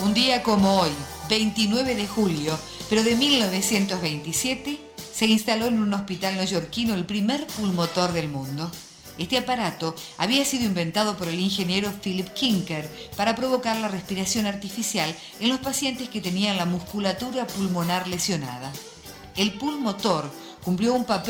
Un día como hoy, 29 de julio, pero de 1927, se instaló en un hospital neoyorquino el primer pulmotor del mundo. Este aparato había sido inventado por el ingeniero Philip Kinker para provocar la respiración artificial en los pacientes que tenían la musculatura pulmonar lesionada. El pulmotor cumplió un papel